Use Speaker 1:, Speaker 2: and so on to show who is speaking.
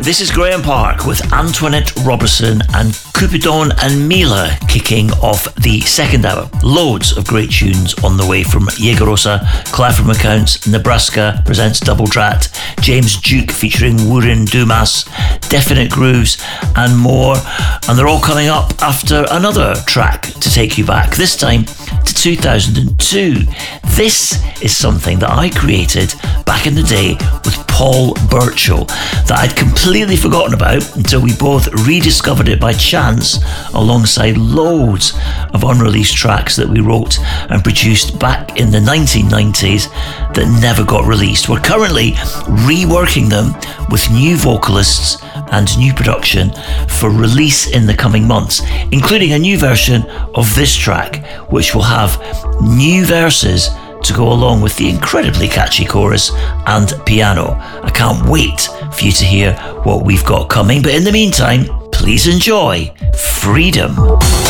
Speaker 1: This is Graham Park with Antoinette Robertson and Cupidon and Mila kicking off the second hour. Loads of great tunes on the way from Yegarosa, Claire from Accounts, Nebraska presents Double Drat, James Duke featuring Wurin Dumas, Definite Grooves and more. And they're all coming up after another track to take you back, this time to 2002. This is something that I created back in the day with Paul Burchill that I'd completely forgotten about until we both rediscovered it by chance alongside loads of unreleased tracks that we wrote and produced back in the 1990s that never got released. We're currently reworking them with new vocalists and new production for release in the coming months, including a new version of this track, which will have new verses to go along with the incredibly catchy chorus and piano. I can't wait for you to hear what we've got coming, but in the meantime, please enjoy Freedom.